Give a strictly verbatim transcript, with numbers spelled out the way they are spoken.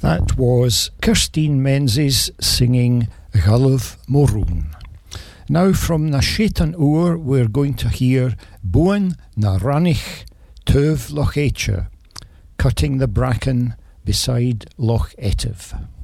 That was Kirstine Menzies singing Gulliv Moroon. Now from Na Shaitan Oor we're going to hear Boan na Ranich Tuv Loch Eche, cutting the bracken beside Loch Etive.